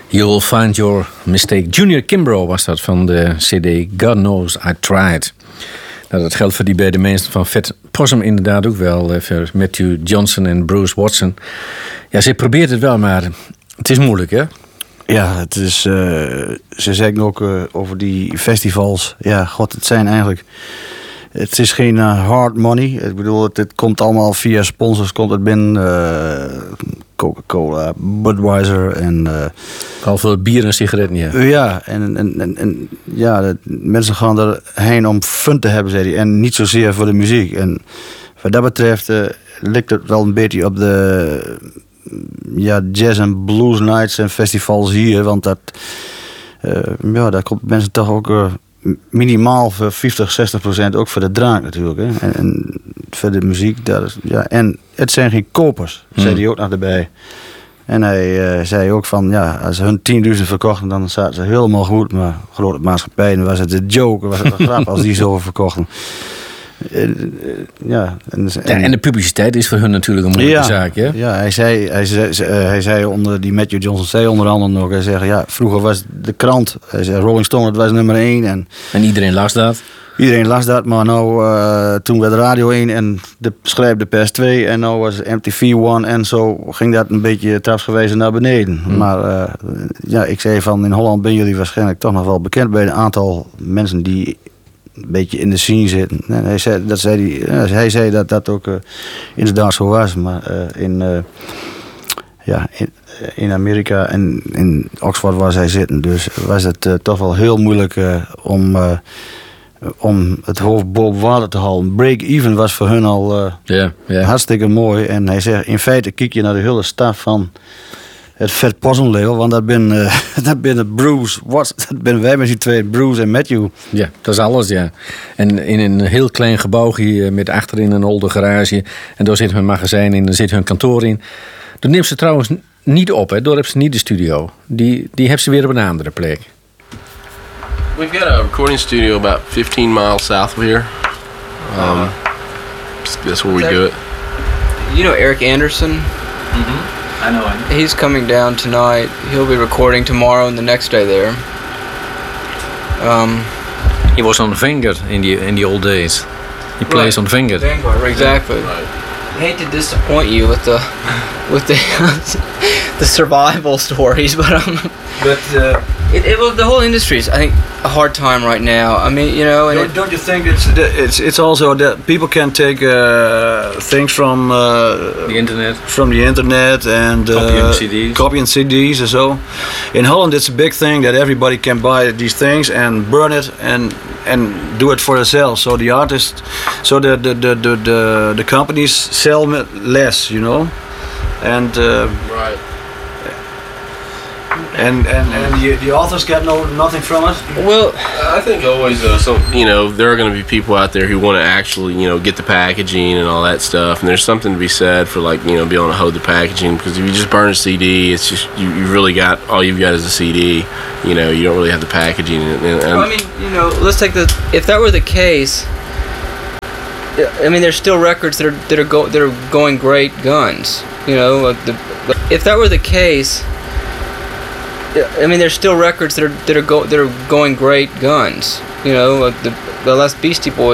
You'll Find Your Mistake. Junior Kimbrough was dat van de CD God Knows I Tried. Nou, dat geldt voor die beide mensen van Fat Possum inderdaad ook wel. Voor Matthew Johnson en Bruce Watson. Ja, ze probeert het wel, maar het is moeilijk, hè? Ja, het is... ze zeggen ook over die festivals... Ja, god, het zijn eigenlijk... Het is geen hard money. Ik bedoel, het komt allemaal via sponsors. Komt het binnen Coca-Cola, Budweiser en... Al veel bier en sigaretten, ja. Ja, en ja, mensen gaan erheen om fun te hebben, zei hij. En niet zozeer voor de muziek. En wat dat betreft ligt het wel een beetje op de jazz en blues nights en festivals hier. Want daar komt mensen toch ook... minimaal voor 50-60% ook voor de drank natuurlijk. Hè. En voor de muziek. En het zijn geen kopers, zei hij ook nog erbij. En hij zei ook van, ja, als ze hun 10.000 verkochten, dan zaten ze helemaal goed. Maar grote maatschappijen, was het een joke, was het een grap als die zoveel verkochten. En de publiciteit is voor hun natuurlijk een moeilijke zaak, hè? Ja, hij zei onder die Matthew Johnson zei onder andere nog, hij zei, ja, vroeger was de krant, hij zei Rolling Stone, het was nummer 1 en iedereen las dat. Iedereen las dat, maar nou, toen werd Radio 1 en schrijf de pers 2 en nou was MTV 1 en zo ging dat een beetje trapsgewijs naar beneden. Maar ik zei van, in Holland ben jullie waarschijnlijk toch nog wel bekend bij een aantal mensen die een beetje in de scene zitten. En hij zei dat dat ook inderdaad zo was, maar in Amerika en in Oxford waar zij zitten, dus was het toch wel heel moeilijk om het hoofd boven water te houden. Break-even was voor hun al hartstikke mooi. En hij zegt, in feite kijk je naar de hele staf van het Fat Possum label, want dat binnen Bruce, dat ben wij met die twee, Bruce en Matthew. Ja, dat is alles, ja. En in een heel klein gebouwje met achterin een oude garage. En daar zit hun magazijn in, daar zit hun kantoor in. Daar neemt ze trouwens niet op, hè. Daar hebben ze niet de studio. Die hebben ze weer op een andere plek. We've got a recording studio about 15 miles south of here. That's where we do it. You know Eric Anderson? Mm-hmm. I know him. He's coming down tonight. He'll be recording tomorrow and the next day there. He was on Vanguard in the old days. He plays on Vanguard. Exactly. Right. I hate to disappoint you with the the survival stories, but it was the whole industry is, I think, a hard time right now. I mean, you know, and don't you think it's also that people can take things from the internet and copying CDs and so. In Holland, it's a big thing that everybody can buy these things and burn it and do it for themselves. So the artists, so the companies sell less, you know, and Right. and the authors get nothing from it. well, I think always there are going to be people out there who want to actually get the packaging and all that stuff, and there's something to be said for being able to hold the packaging, because if you just burn a CD, it's just you really got all you've got is a CD. You don't really have the packaging. And I mean, let's take if that were the case. I mean, there's still records that are going great guns. If that were the case. I mean, there's still records that are going great guns. The last Beastie Boys